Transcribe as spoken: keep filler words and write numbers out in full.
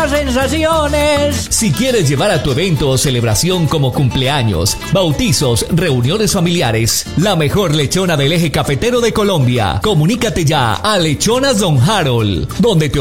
sensaciones. Si quieres llevar a tu evento o celebración como cumpleaños, bautizos, reuniones familiares, la mejor lechona del eje cafetero de Colombia. Comunícate ya a Lechonas Don Harold, donde te